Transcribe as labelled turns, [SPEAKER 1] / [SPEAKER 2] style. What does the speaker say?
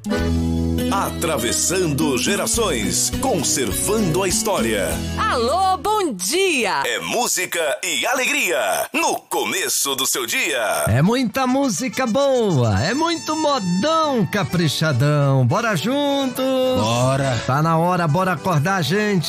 [SPEAKER 1] Atravessando gerações, conservando a história.
[SPEAKER 2] Alô, bom dia!
[SPEAKER 1] É música e alegria no começo do seu dia.
[SPEAKER 3] É muita música boa, é muito modão caprichadão. Bora junto!
[SPEAKER 4] Bora!
[SPEAKER 3] Tá na hora, bora acordar, gente.